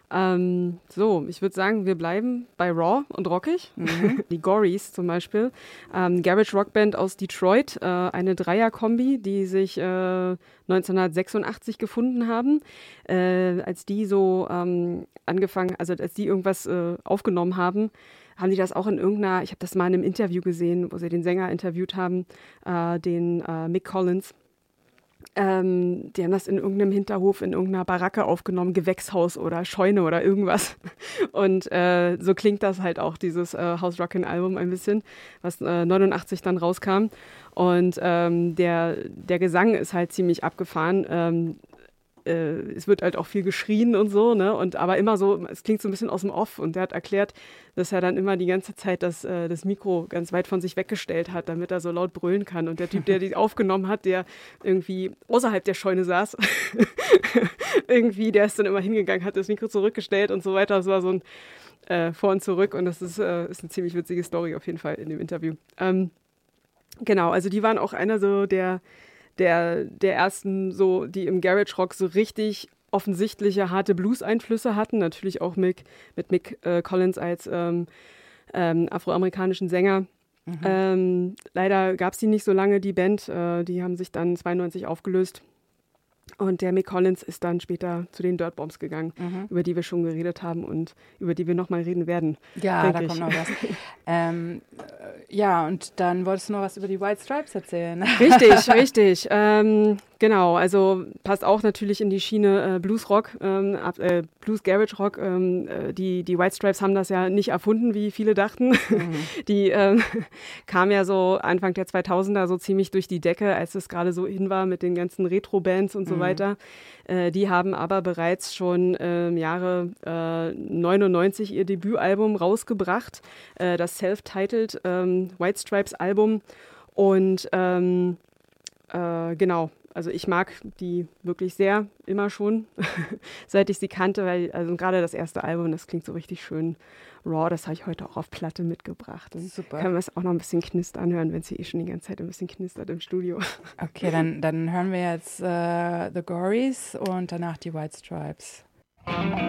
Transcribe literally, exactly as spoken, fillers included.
Ähm, so, ich würde sagen, wir bleiben bei Raw und rockig. Mhm. Die Gories zum Beispiel. Ähm, Garage Rockband aus Detroit, äh, eine Dreier-Kombi, die sich äh, neunzehnhundertsechsundachtzig gefunden haben. Äh, als die so ähm, angefangen, also als die irgendwas äh, aufgenommen haben, haben die das auch in irgendeiner, ich habe das mal in einem Interview gesehen, wo sie den Sänger interviewt haben, äh, den äh, Mick Collins. Ähm, die haben das in irgendeinem Hinterhof, in irgendeiner Baracke aufgenommen, Gewächshaus oder Scheune oder irgendwas. Und äh, so klingt das halt auch, dieses äh, House Rockin' Album ein bisschen, was äh, neunundachtzig dann rauskam. Und ähm, der, der Gesang ist halt ziemlich abgefahren. Ähm, äh, es wird halt auch viel geschrien und so, ne? Und aber immer so, es klingt so ein bisschen aus dem Off. Und der hat erklärt, dass er dann immer die ganze Zeit das, äh, das Mikro ganz weit von sich weggestellt hat, damit er so laut brüllen kann. Und der Typ, der die aufgenommen hat, der irgendwie außerhalb der Scheune saß, irgendwie, der ist dann immer hingegangen, hat das Mikro zurückgestellt und so weiter. Das war so ein äh, Vor und Zurück. Und das ist, äh, ist eine ziemlich witzige Story auf jeden Fall in dem Interview. Ähm, genau, also die waren auch einer so der Der, der ersten, so, die im Garage Rock so richtig offensichtliche harte Blues-Einflüsse hatten. Natürlich auch mit, mit Mick äh, Collins als ähm, ähm, afroamerikanischen Sänger. Mhm. Ähm, leider gab es die nicht so lange, die Band. Äh, die haben sich dann zweiundneunzig aufgelöst. Und der Mick Collins ist dann später zu den Dirtbombs gegangen, mhm. über die wir schon geredet haben und über die wir nochmal reden werden. Ja, da ich. kommt noch was. ähm, ja, und dann wolltest du noch was über die White Stripes erzählen. Richtig, richtig. Ähm, genau, also passt auch natürlich in die Schiene äh, Bluesrock, ähm, äh, Blues Garage Rock. Ähm, äh, die, die White Stripes haben das ja nicht erfunden, wie viele dachten. Mhm. Die ähm, kam ja so Anfang der zweitausender so ziemlich durch die Decke, als es gerade so in war mit den ganzen Retro-Bands und so mhm. weiter. Äh, die haben aber bereits schon äh, im Jahre äh, neunundneunzig ihr Debütalbum rausgebracht, äh, das Self-Titled ähm, White Stripes Album. Und ähm, äh, genau, also ich mag die wirklich sehr, immer schon, seit ich sie kannte, weil also gerade das erste Album, das klingt so richtig schön raw, das habe ich heute auch auf Platte mitgebracht. Und super. Können wir es auch noch ein bisschen knistern hören, wenn es hier eh schon die ganze Zeit ein bisschen knistert im Studio. Okay, dann, dann hören wir jetzt äh, The Gories und danach die White Stripes.